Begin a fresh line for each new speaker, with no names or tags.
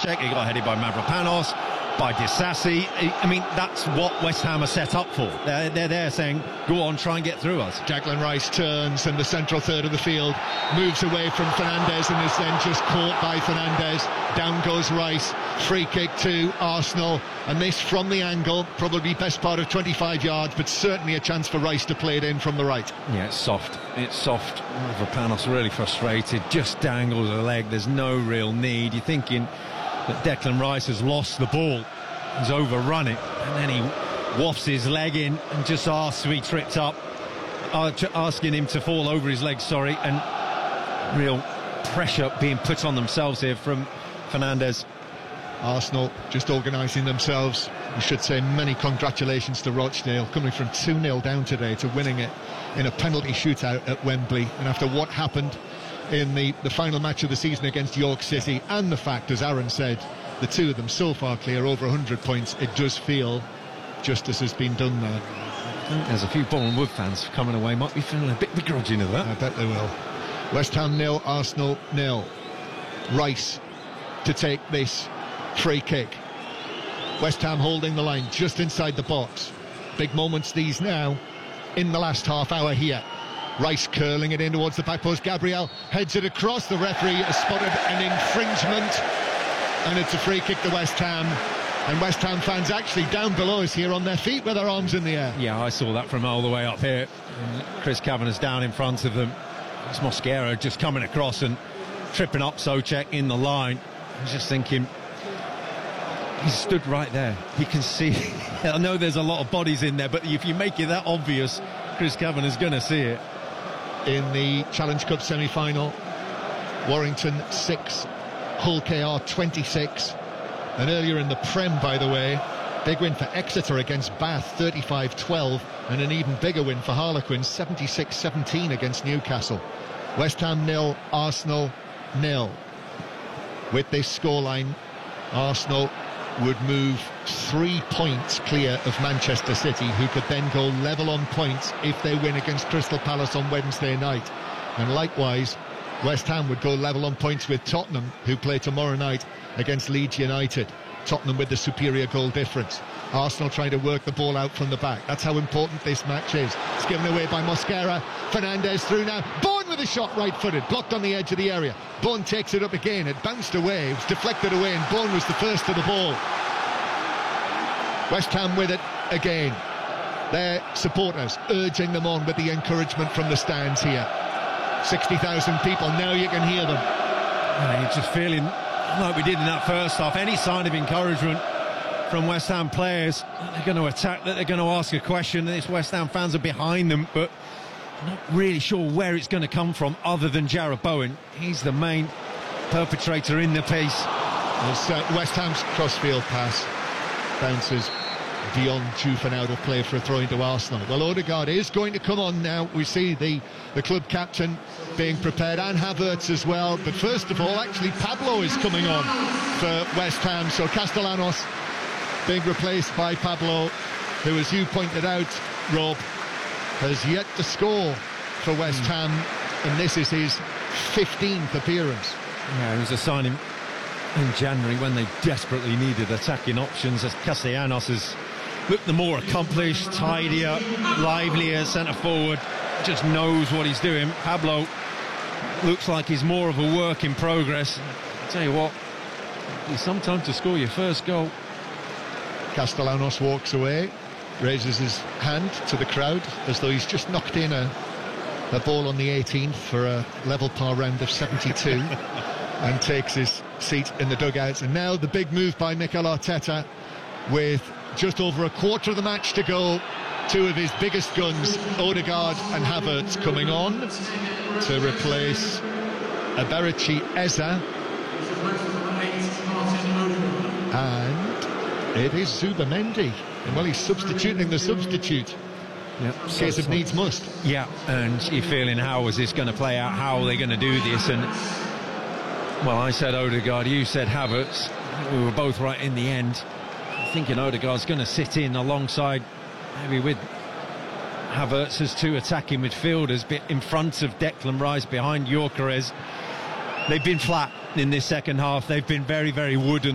Souček, he got headed by Mavropanos, by Disasi. I mean, that's what West Ham are set up for. They're there saying, go on, try and get through us.
Declan Rice turns and the central third of the field moves away from Fernandes and is then just caught by Fernandes. Down goes Rice, free kick to Arsenal, and this from the angle, probably best part of 25 yards, but certainly a chance for Rice to play it in from the right.
Yeah, it's soft. Mavropanos really frustrated, just dangles a leg, there's no real need. You're thinking that Declan Rice has lost the ball, he's overrun it, and then he wafts his leg in and just asks to be tripped up, asking him to fall over his leg, and real pressure being put on themselves here from Fernandes.
Arsenal just organising themselves. We should say many congratulations to Rochdale, coming from 2-0 down today to winning it in a penalty shootout at Wembley, and after what happened in the final match of the season against York City, and the fact, as Aaron said, the two of them so far clear, over 100 points, it does feel justice has been done there.
I think there's a few Bournemouth fans coming away might be feeling a bit begrudging of that.
I bet they will. West Ham 0, Arsenal 0. Rice to take this free kick. West Ham holding the line just inside the box. Big moments these now in the last half hour here. Rice curling it in towards the back post. Gabriel heads it across. The referee has spotted an infringement, and it's a free kick to West Ham. And West Ham fans actually down below us here on their feet with their arms in the air.
Yeah, I saw that from all the way up here. Chris Kavanagh's down in front of them. It's Mosquera just coming across and tripping up Souček in the line. I was just thinking, he stood right there. You can see, I know there's a lot of bodies in there, but if you make it that obvious, Chris Kavanagh's going to see it.
In the Challenge Cup semi-final, Warrington 6, Hull KR 26. And earlier in the Prem, by the way, big win for Exeter against Bath, 35-12, and an even bigger win for Harlequins, 76-17 against Newcastle. West Ham 0, Arsenal 0. With this scoreline, Arsenal would move 3 points clear of Manchester City, who could then go level on points if they win against Crystal Palace on Wednesday night. And likewise, West Ham would go level on points with Tottenham, who play tomorrow night against Leeds United. Tottenham with the superior goal difference. Arsenal trying to work the ball out from the back. That's how important this match is. It's given away by Mosquera. Fernandes through now. Bourne with a shot right-footed, blocked on the edge of the area. Bourne takes it up again. It bounced away. It was deflected away, and Bourne was the first to the ball. West Ham with it again. Their supporters urging them on with the encouragement from the stands here. 60,000 people, now you can hear them.
Yeah, you're just feeling like we did in that first half. Any sign of encouragement from West Ham players, they're going to attack, that they're going to ask a question, and it's West Ham fans are behind them, but not really sure where it's going to come from other than Jarrod Bowen. He's the main perpetrator in the piece.
West Ham's crossfield pass bounces beyond Juve and out of play for a throw into Arsenal. Well, Odegaard is going to come on now. We see the club captain being prepared, and Havertz as well. But first of all, actually, Pablo is coming on for West Ham. So Castellanos being replaced by Pablo, who, as you pointed out, Rob, has yet to score for West Ham, and this is his 15th appearance.
Yeah, it was a signing in January when they desperately needed attacking options, as Castellanos has looked the more accomplished, tidier, livelier centre forward, just knows what he's doing. Pablo looks like he's more of a work in progress. I'll tell you what, it's sometime to score your first goal.
Castellanos walks away, raises his hand to the crowd as though he's just knocked in a ball on the 18th for a level par round of 72 and takes his seat in the dugouts. And now the big move by Mikel Arteta, with just over a quarter of the match to go. Two of his biggest guns, Odegaard and Havertz, coming on to replace Eberici Eze. And it is Zubimendi. And well, he's substituting the substitute.
Yep.
Case of needs must.
Yeah, and you're feeling, how is this going to play out? How are they going to do this? And well, I said Odegaard, you said Havertz. We were both right in the end. Thinking Odegaard's going to sit in alongside, maybe with Havertz as two attacking midfielders in front of Declan Rice, behind Gyökeres. They've been flat in this second half. They've been very, very wooden.